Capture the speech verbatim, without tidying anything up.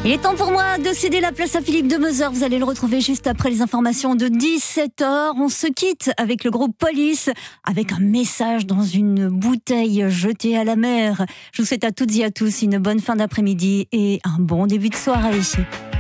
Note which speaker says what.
Speaker 1: Il est temps pour moi de céder la place à Philippe Demeuzeur. Vous allez le retrouver juste après les informations de dix-sept heures. On se quitte avec le groupe Police, avec un message dans une bouteille jetée à la mer. Je vous souhaite à toutes et à tous une bonne fin d'après-midi et un bon début de soirée.